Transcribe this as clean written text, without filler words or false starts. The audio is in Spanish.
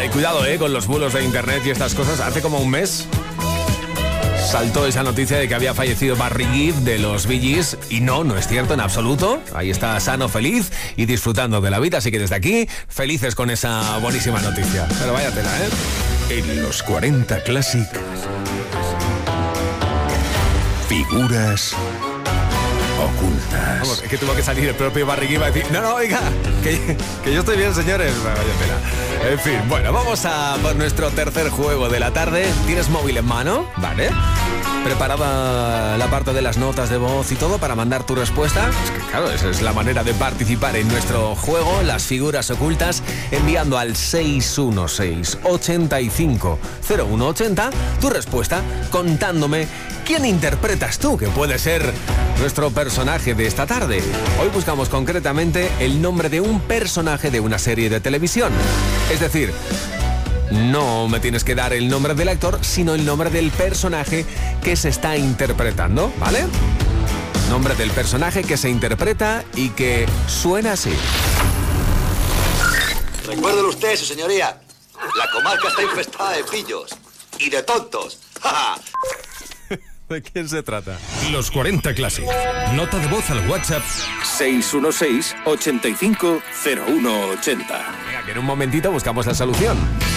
Cuidado, con los bulos de internet y estas cosas. Hace como un mes saltó esa noticia de que había fallecido Barry Gibb de los Bee Gees, y no es cierto en absoluto. Ahí está sano, feliz y disfrutando de la vida, así que desde aquí, felices con esa buenísima noticia. Pero vaya tela, En los 40 Classic, figuras ocultas. Vamos, es que tuvo que salir el propio Barry Gibb a decir, no, oiga, que yo estoy bien, señores. Vaya tela. En fin, bueno, vamos a por nuestro tercer juego de la tarde. ¿Tienes móvil en mano? Vale. ¿Preparada la parte de las notas de voz y todo para mandar tu respuesta? Es que claro, esa es la manera de participar en nuestro juego, las figuras ocultas, enviando al 616-850180 tu respuesta, contándome quién interpretas tú, que puede ser nuestro personaje de esta tarde. Hoy buscamos concretamente el nombre de un personaje de una serie de televisión. Es decir, no me tienes que dar el nombre del actor, sino el nombre del personaje que se está interpretando, ¿vale? Nombre del personaje que se interpreta y que suena así. Recuérdelo usted, su señoría. La comarca está infestada de pillos y de tontos. ¡Ja! ¿De quién se trata? Los 40 Classic. Nota de voz al WhatsApp 616-850180. Venga, que en un momentito buscamos la solución.